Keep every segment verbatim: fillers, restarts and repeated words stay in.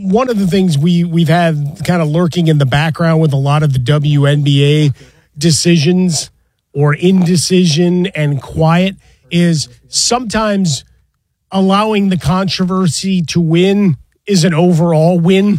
one of the things we, we've had kind of lurking in the background with a lot of the W N B A decisions or indecision and quiet is sometimes allowing the controversy to win is an overall win,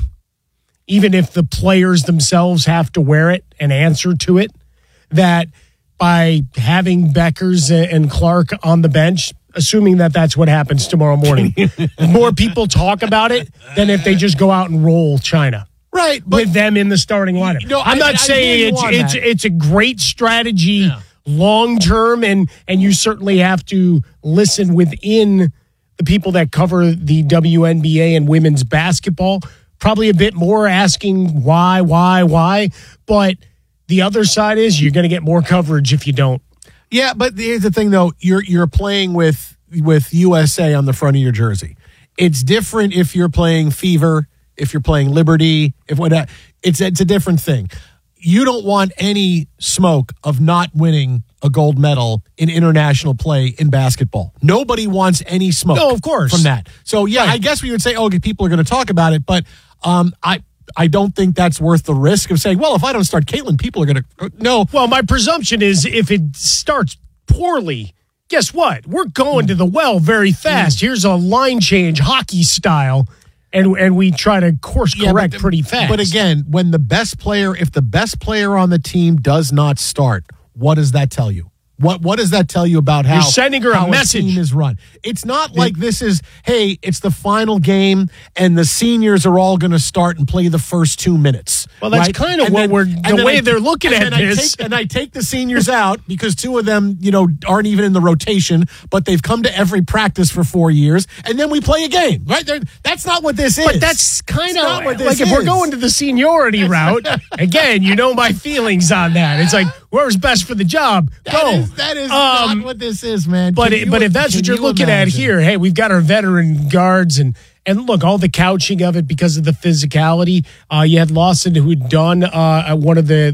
even if the players themselves have to wear it and answer to it. That by having Beckers and Clark on the bench, assuming that that's what happens tomorrow morning, more people talk about it than if they just go out and roll China. Right, but with them in the starting lineup. You know, I'm not I, saying I it's it's that. it's a great strategy yeah. long term, and and you certainly have to listen within the people that cover the W N B A and women's basketball. Probably a bit more asking why, why, why. But the other side is you're going to get more coverage if you don't. Yeah, but here's the thing, though. You're you're playing with with U S A on the front of your jersey. It's different if you're playing Fever, if you're playing Liberty, if what it's it's a different thing. You don't want any smoke of not winning a gold medal in international play in basketball. Nobody wants any smoke. No, of course. From that. So yeah, right. I guess we would say, okay, people are going to talk about it, but um, I. I don't think that's worth the risk of saying, well, if I don't start Caitlin, people are going to – no. Well, my presumption is if it starts poorly, guess what? We're going to the well very fast. Here's a line change, hockey style, and and we try to course correct yeah, but, pretty fast. But again, when the best player – if the best player on the team does not start, what does that tell you? What what does that tell you about how, You're sending her how a message. team is run? It's not like this is, hey, it's the final game and the seniors are all going to start and play the first two minutes. Well, that's right? kind of and what then, we're the and way I, they're looking and at then this. I take, and I take the seniors out because two of them, you know, aren't even in the rotation, but they've come to every practice for four years, and then we play a game, right? They're, that's not what this is. But that's kind That's not what of this like if is. we're going to the seniority route, again, you know my feelings on that. It's like, whoever's best for the job, That go. is, that is Um, not what this is, man. But Can it, you- but if that's can what you're you looking at imagine? here, hey, we've got our veteran guards and and look, all the couching of it because of the physicality. Uh, you had Lawson who'd done uh, at one of the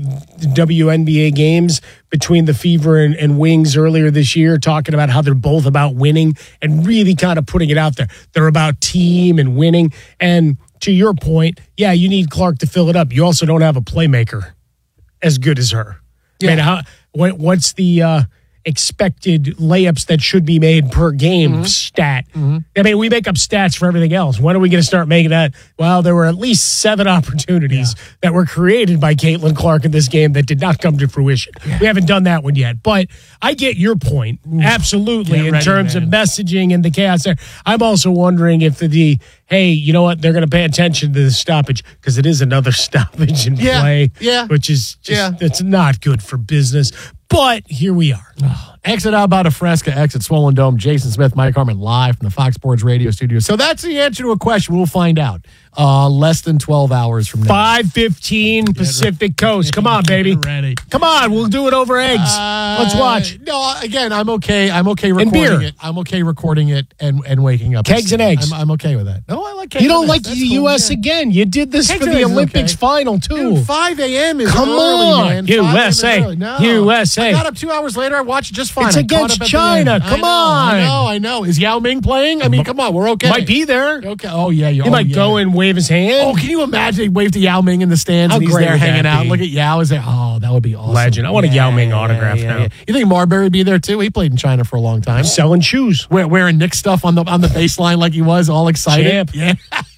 W N B A games between the Fever and, and Wings earlier this year, talking about how they're both about winning and really kind of putting it out there. They're about team and winning. And to your point, yeah, you need Clark to fill it up. You also don't have a playmaker as good as her. Yeah. I mean, how, what, what's the uh, expected layups that should be made per game Mm-hmm. stat? Mm-hmm. I mean, we make up stats for everything else. When are we going to start making that? Well, there were at least seven opportunities yeah. that were created by Caitlin Clark in this game that did not come to fruition. Yeah. We haven't done that one yet. But I get your point, Ooh, absolutely, in ready, terms man. of messaging and the chaos there. I'm also wondering if the, the hey, you know what, they're going to pay attention to the stoppage because it is another stoppage in yeah. play, yeah. which is just, yeah. it's not good for business. But here we are. Oh, exit out about a Fresca, exit Swollen Dome. Jason Smith, Mike Harmon, live from the Fox Sports Radio studio. So that's the answer to a question. We'll find out uh, less than twelve hours from now. five fifteen Pacific Coast. Come on, baby. Ready. Come on. We'll do it over eggs. Uh, Let's watch. No, again, I'm okay. I'm okay recording beer. it. I'm okay recording it and, and waking up. Kegs and eggs. I'm, I'm okay with that. No, I like kegs You don't and like eggs. the That's U S cool, yeah. again. You did this Kegs for and the eggs is Olympics okay. final, too. Dude, five a.m. is Come early, on. man. U S A. five a.m. is early. No. U S A. I got up two hours later. I watched it just fine. It's I caught against up at the China. end. Come I know, on. I know, I know. Is Yao Ming playing? I mean, come on. We're okay. Might be there. Okay. Oh, yeah. You, He oh, might yeah. go and wave his hand. Oh, can you imagine? He waved to Yao Ming in the stands How and he's great there would hanging that out. be? Look at Yao. Is there? Oh, that would be awesome. Legend. I want a yeah, Yao Ming yeah, autograph yeah, now. yeah. You think Marbury would be there too? He played in China for a long time. Selling shoes. We- wearing Nick stuff on the on the baseline like he was, all excited. Champ. Yeah.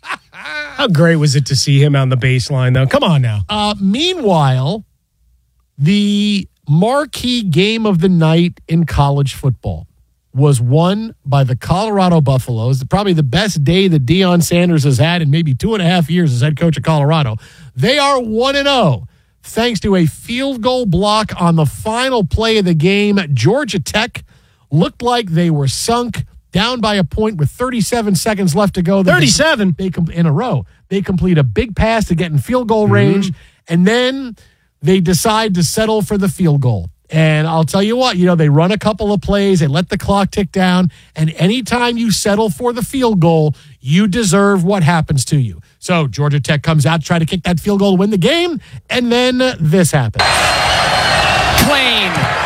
How great was it to see him on the baseline, though? Come on now. Uh, meanwhile, the marquee game of the night in college football was won by the Colorado Buffaloes. Probably the best day that Deion Sanders has had in maybe two and a half years as head coach of Colorado. They are one and oh thanks to a field goal block on the final play of the game. Georgia Tech looked like they were sunk, down by a point with thirty-seven seconds left to go. They thirty-seven They com- in a row. They complete a big pass to get in field goal range, mm-hmm. and then they decide to settle for the field goal. And I'll tell you what, you know, they run a couple of plays, they let the clock tick down, and anytime you settle for the field goal, you deserve what happens to you. So Georgia Tech comes out to try to kick that field goal to win the game, and then this happens. Plain.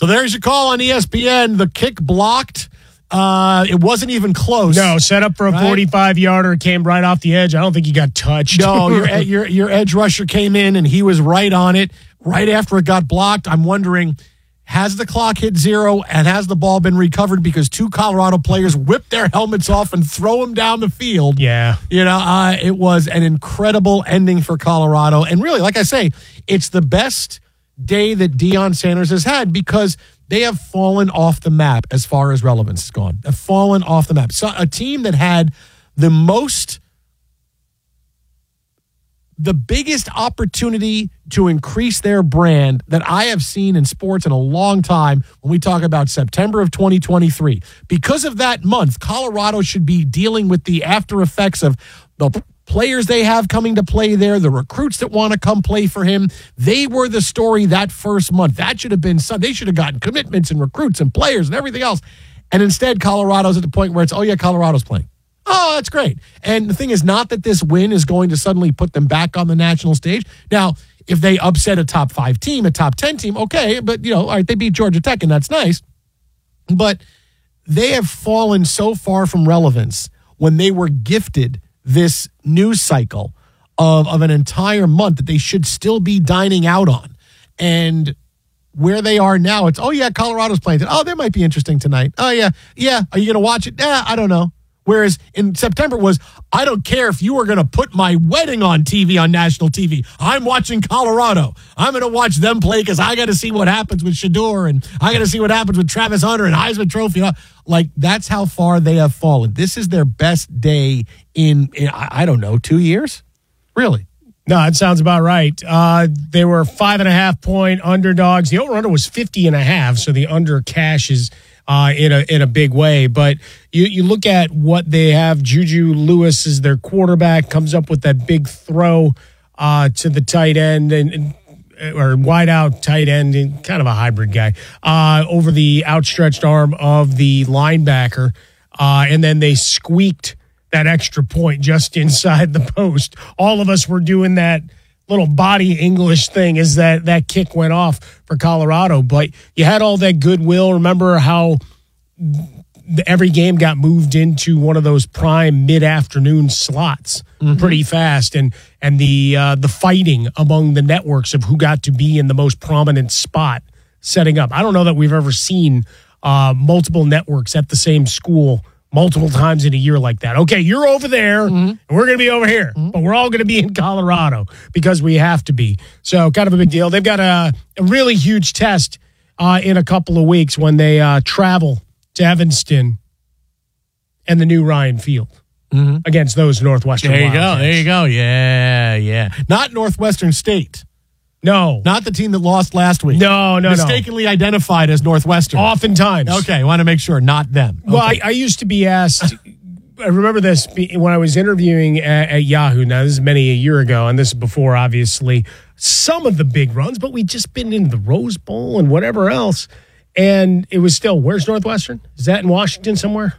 So there's your call on E S P N. The kick blocked. Uh, it wasn't even close. No, set up for a right? forty-five yarder, came right off the edge. I don't think he got touched. No, your, your your edge rusher came in and he was right on it right after it got blocked. I'm wondering, has the clock hit zero and has the ball been recovered because two Colorado players whipped their helmets off and throw them down the field? Yeah. You know, uh, it was an incredible ending for Colorado. And really, like I say, it's the best day that Deion Sanders has had because they have fallen off the map as far as relevance is gone. They've fallen off the map. So a team that had the most, the biggest opportunity to increase their brand that I have seen in sports in a long time when we talk about September of twenty twenty-three. Because of that month, Colorado should be dealing with the after effects of the players they have coming to play there, the recruits that want to come play for him. They were the story that first month. That should have been some. They should have gotten commitments and recruits and players and everything else. And instead, Colorado's at the point where it's, oh, yeah, Colorado's playing. Oh, that's great. And the thing is not that this win is going to suddenly put them back on the national stage. Now, if they upset a top five team, a top ten team, okay, but, you know, all right, they beat Georgia Tech, and that's nice. But they have fallen so far from relevance when they were gifted this news cycle of, of an entire month that they should still be dining out on. And where they are now, it's, oh, yeah, Colorado's playing. Oh, that might be interesting tonight. Oh, yeah. Yeah. Are you going to watch it? Yeah, I don't know. Whereas in September it was, I don't care if you were going to put my wedding on T V, on national T V. I'm watching Colorado. I'm going to watch them play because I got to see what happens with Shedeur, and I got to see what happens with Travis Hunter and Heisman Trophy. Like, that's how far they have fallen. This is their best day in, in I don't know, two years? Really? No, that sounds about right. Uh, they were five and a half point underdogs. The over-under was fifty and a half, so the under cashes uh, in a in a big way. But you, you look at what they have. Juju Lewis is their quarterback, comes up with that big throw uh, to the tight end and, and or wide out tight end, and kind of a hybrid guy, uh, over the outstretched arm of the linebacker. Uh, and then they squeaked that extra point just inside the post. All of us were doing that little body English thing as that, that kick went off for Colorado. But you had all that goodwill. Remember how every game got moved into one of those prime mid-afternoon slots mm-hmm. pretty fast, and and the uh, the fighting among the networks of who got to be in the most prominent spot setting up. I don't know that we've ever seen uh, multiple networks at the same school multiple times in a year like that. Okay, you're over there, mm-hmm. and we're going to be over here, mm-hmm. but we're all going to be in Colorado because we have to be. So kind of a big deal. They've got a, a really huge test uh, in a couple of weeks when they uh, travel to Evanston and the new Ryan Field mm-hmm. against those Northwestern There you Wildcats. go. There you go. Yeah, yeah. Not Northwestern State. No. Not the team that lost last week. No, no, Mistakenly no. identified as Northwestern. Oftentimes. Okay, I want to make sure. Not them. Okay. Well, I, I used to be asked, I remember this when I was interviewing at, at Yahoo. Now, this is many a year ago, and this is before, obviously, some of the big runs, but we'd just been in the Rose Bowl and whatever else. And it was still, where's Northwestern? Is that in Washington somewhere?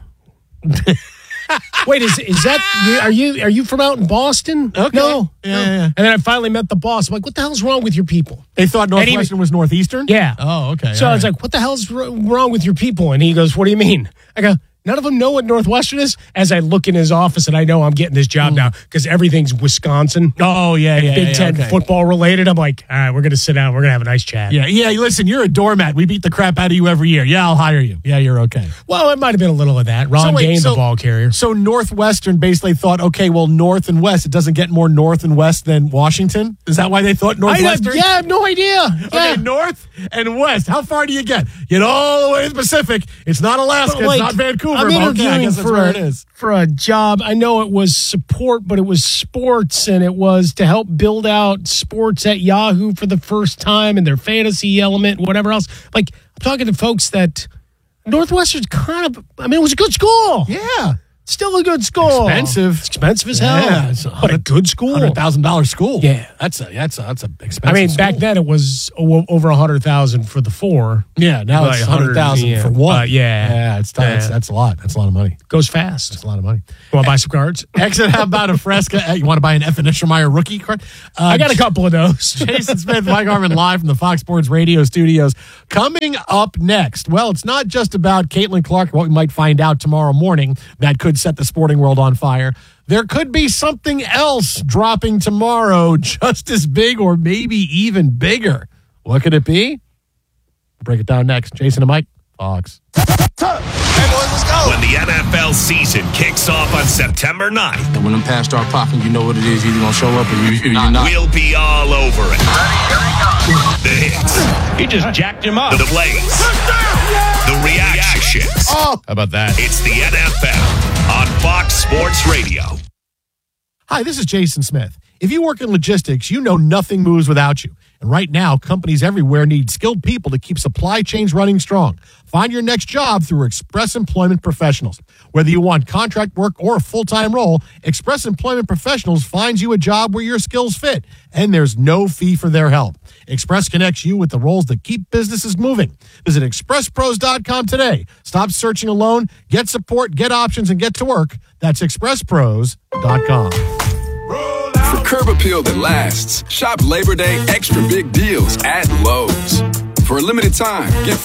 Wait, is is that, are you are you from out in Boston? Okay. No. Yeah, no. yeah, yeah. And then I finally met the boss. I'm like, what the hell's wrong with your people? They thought Northwestern was Northeastern? Yeah. Oh, okay. So All I was right. like, what the hell's wrong with your people? And he goes, what do you mean? I go, none of them know what Northwestern is? As I look in his office, and I know I'm getting this job mm. now because everything's Wisconsin. Oh, yeah, yeah. Big yeah, Ten okay. football related. I'm like, all right, we're going to sit down. We're going to have a nice chat. Yeah, yeah. Listen, you're a doormat. We beat the crap out of you every year. Yeah, I'll hire you. Yeah, you're okay. Well, it might have been a little of that. Ron So wait, Dane, so- the ball carrier. So Northwestern basically thought, okay, well, north and west, it doesn't get more north and west than Washington? Is that why they thought I have, Northwestern? yeah, I have no idea. Okay, Yeah. north and west. How far do you get? Get all the way to the Pacific. It's not Alaska. But, like, it's not Vancouver. I'm but okay, I interviewing guess that's for where a, it is. for a job. I know it was support, but it was sports, and it was to help build out sports at Yahoo for the first time and their fantasy element, whatever else. Like, I'm talking to folks that Northwestern's kind of, I mean, it was a good school. Yeah. Still a good school. Expensive. It's expensive as hell. Yeah, it's a but a good school. Hundred thousand dollars school. Yeah. that's a that's a that's a expensive. I mean, school. back then it was o- over a hundred thousand for the four. Yeah, now Like it's hundred thousand yeah. for one. Uh, yeah. yeah, it's that's, Yeah. that's a lot. That's a lot of money. Goes fast. That's a lot of money. Want to buy some cards? Exit. How about a Fresca? You want to buy an Evan Eschenmeyer rookie card? Uh, I got a couple of those. Jason Smith, Mike Harmon, live from the Fox Sports Radio studios. Coming up next, well, it's not just about Caitlin Clark, what we might find out tomorrow morning that could set the sporting world on fire. There could be something else dropping tomorrow just as big or maybe even bigger. What could it be? We'll break it down next. Jason and Mike, Fox. Hey, boys, let's go. When the N F L season kicks off on September ninth. And when them pads start popping, you know what it is. You're either going to show up or you, you're not. We'll be all over it. The hits. He just jacked him up. The plays. The reactions. Oh, how about that? It's the N F L on Fox Sports Radio. Hi, this is Jason Smith. If you work in logistics, you know nothing moves without you. And right now, companies everywhere need skilled people to keep supply chains running strong. Find your next job through Express Employment Professionals. Whether you want contract work or a full-time role, Express Employment Professionals finds you a job where your skills fit, and there's no fee for their help. Express connects you with the roles that keep businesses moving. Visit express pros dot com today. Stop searching alone. Get support, get options, and get to work. That's express pros dot com. For curb appeal that lasts, shop Labor Day extra big deals at Lowe's. For a limited time, get